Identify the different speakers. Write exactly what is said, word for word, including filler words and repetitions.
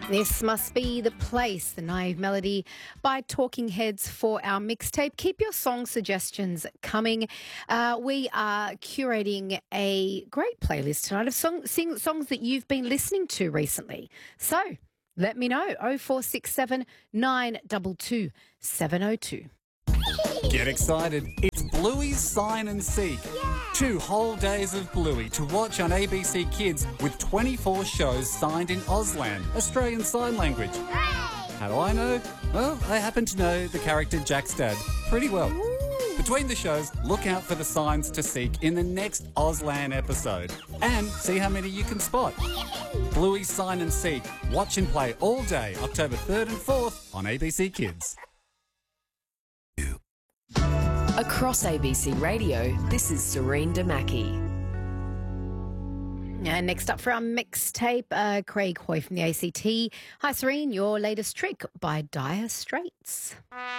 Speaker 1: This must be the place, the naive melody by Talking Heads for our mixtape. Keep your song suggestions coming. Uh, we are curating a great playlist tonight of song, sing, songs that you've been listening to recently. So let me know. oh four six seven, nine two two, seven oh two.
Speaker 2: Get excited. It's Bluey's Sign and Seek. Two whole days of Bluey to watch on A B C Kids with twenty-four shows signed in Auslan, Australian Sign Language. How do I know? Well, I happen to know the character Jack's dad pretty well. Between the shows, look out for the signs to seek in the next Auslan episode and see how many you can spot. Bluey's Sign and Seek. Watch and play all day, October third and fourth on A B C Kids.
Speaker 3: Across A B C Radio, this is Serene Damaki.
Speaker 1: And next up for our mixtape, uh, Craig Hoy from the A C T. Hi, Serene, your latest trick by Dire Straits.